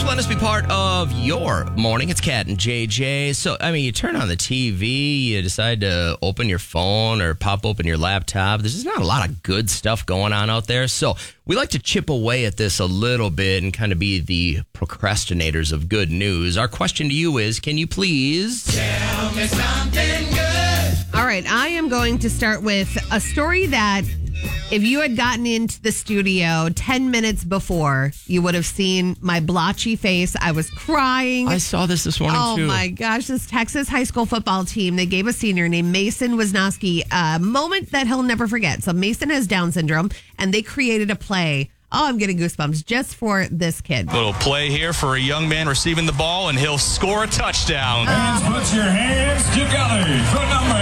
letting us be part of your morning. It's Kat and JJ. So, you turn on the TV, you decide to open your phone or pop open your laptop. There's just not a lot of good stuff going on out there. So, we like to chip away at this a little bit and kind of be the procrastinators of good news. Our question to you is, can you please tell me something good? All right, I am going to start with a story that if you had gotten into the studio 10 minutes before, you would have seen my blotchy face. I was crying. I saw this morning, too. Oh, my gosh. This Texas high school football team, they gave a senior named Mason Wisnowski a moment that he'll never forget. So Mason has Down syndrome, and they created a play. Oh, I'm getting goosebumps just for this kid. Little play here for a young man receiving the ball, and he'll score a touchdown. Put your hands together for number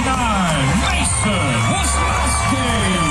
39, Mason Wisnowski.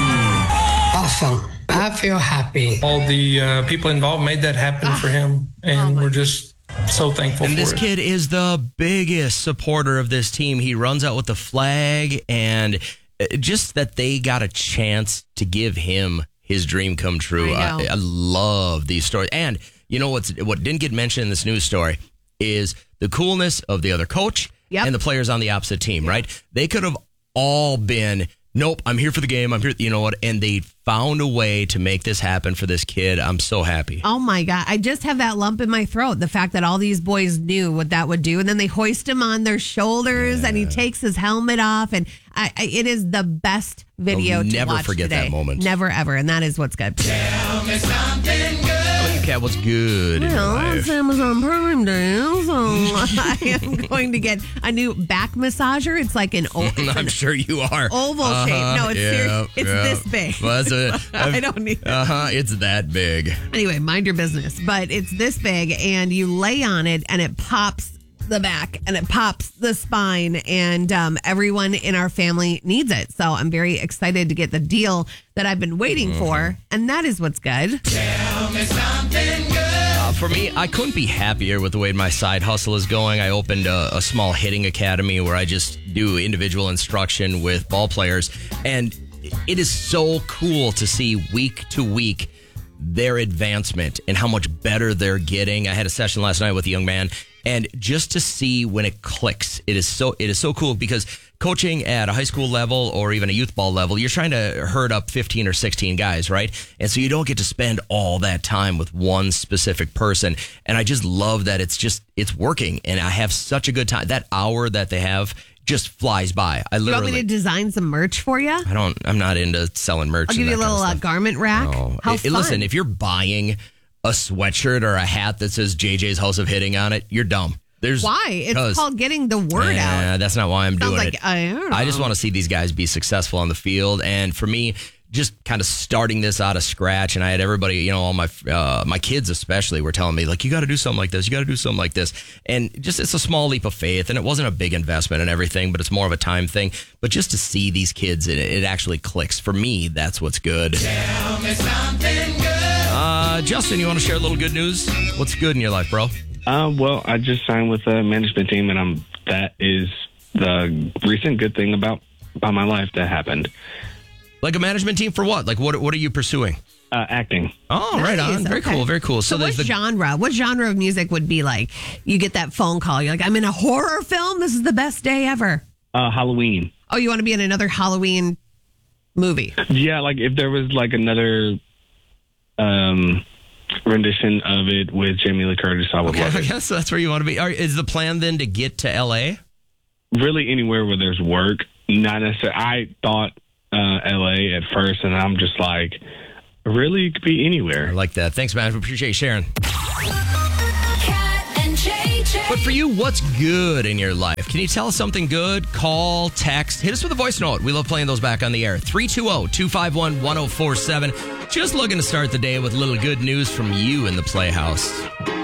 Awesome. I feel happy. All the people involved made that happen for him, and we're just so thankful for it. And this kid is the biggest supporter of this team. He runs out with the flag, and just that they got a chance to give him his dream come true. I love these stories. And you know what didn't get mentioned in this news story is the coolness of the other coach and the players on the opposite team, right? They could have all been, nope, I'm here for the game. I'm here, you know what? And they found a way to make this happen for this kid. I'm so happy. Oh, my God. I just have that lump in my throat. The fact that all these boys knew what that would do. And then they hoist him on their shoulders and he takes his helmet off. And it is the best video I'll to never watch forget today. that moment. Never, ever. And that is what's good. Tell me something good. Kat, what's good in your Well, life? it's Amazon Prime Day, so I am going to get a new back massager. It's like an I'm sure you are. oval shape. No, it's this big. Well, I don't need it's that big. Anyway, mind your business. But it's this big, and you lay on it, and it pops the back, and it pops the spine, and everyone in our family needs it. So I'm very excited to get the deal that I've been waiting for, and that is what's good. Tell me something good. For me, I couldn't be happier with the way my side hustle is going. I opened a small hitting academy where I just do individual instruction with ball players, and it is so cool to see week to week their advancement and how much better they're getting. I had a session last night with a young man, and just to see when it clicks, it is so cool, because coaching at a high school level or even a youth ball level, you're trying to herd up 15 or 16 guys, right? And so you don't get to spend all that time with one specific person. And I just love that it's working, and I have such a good time. That hour that they have just flies by. I literally. You want me to design some merch for you? I'm not into selling merch. I'll give you a little garment rack. No. How fun. Listen, if you're buying a sweatshirt or a hat that says JJ's House of Hitting on it, you're dumb. Why? It's called getting the word out. That's not why I'm Sounds doing like, it. I don't know. I just want to see these guys be successful on the field. And for me, just kind of starting this out of scratch, and I had everybody, all my kids especially were telling me, like, you got to do something like this. You got to do something like this. And just, it's a small leap of faith, and it wasn't a big investment and everything, but it's more of a time thing. But just to see these kids, it actually clicks. For me, that's what's good. Tell me something good. Justin, you want to share a little good news? What's good in your life, bro? Well, I just signed with a management team, and that is the recent good thing about my life that happened. Like a management team for what? Like what are you pursuing? Acting. Oh, right on. Very cool. Very cool. So what genre? What genre of music would be like? You get that phone call. You're like, I'm in a horror film. This is the best day ever. Halloween. Oh, you want to be in another Halloween movie? Yeah, like if there was like another rendition of it with Jamie Lee Curtis, I would love it. I guess that's where you want to be. Is the plan then to get to L.A.? Really anywhere where there's work. Not necessarily. I thought L.A. at first, and I'm just like, really, it could be anywhere. I like that. Thanks, man. We appreciate you sharing. Kat and JJ. But for you, what's good in your life? Can you tell us something good? Call, text, hit us with a voice note. We love playing those back on the air. 320-251-1047. Just looking to start the day with a little good news from you in the Playhouse.